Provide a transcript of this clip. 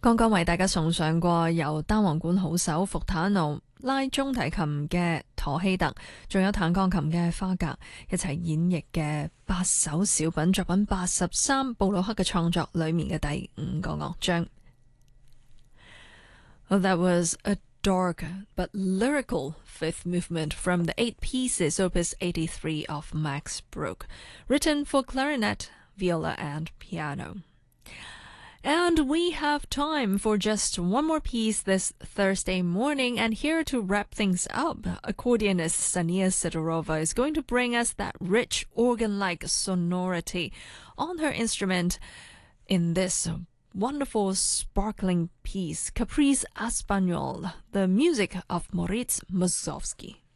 剛剛為大家送上過由單簧管好手福塔奴拉中提琴嘅陀希特，仲有彈鋼琴嘅花格一齊演繹嘅8首小品作品83布魯克嘅創作裏面嘅第5個樂章。Well, that was a dark but lyrical fifth movement from the 8 pieces opus 83 of Max Bruch, written for clarinet, viola and piano.And we have time for just one more piece this Thursday morning. And here to wrap things up, accordionist Sania Sidorova is going to bring us that rich organ-like sonority on her instrument in this wonderful sparkling piece, Caprice Espagnole, the music of Moritz Mussorgsky.